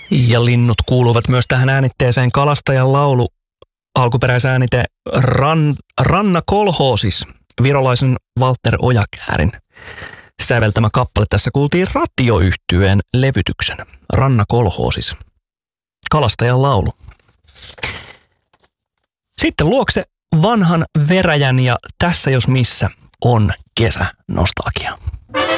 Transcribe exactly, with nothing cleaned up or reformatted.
Ja linnut kuuluvat myös tähän äänitteeseen. Kalastajan laulu, alkuperäisäänite Ran, Ranna Kolhoosis, virolaisen Walter Ojakäärin säveltämä kappale. Tässä kuultiin Ratio-yhtyeen levytyksen. Ranna Kolhoosis, kalastajan laulu. Sitten luokse vanhan veräjän ja tässä jos missä on kesänostalgia.